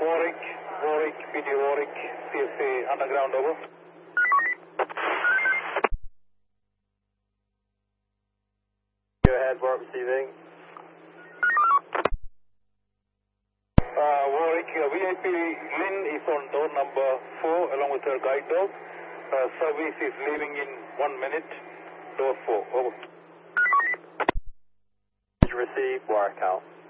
Warwick, PD Warwick, CSA underground, over. Go ahead, Warwick receiving. Warwick, VIP Lynn is on door number 4 along with her guide dog. Service is leaving in 1 minute, door 4, over. Receive, Warwick out.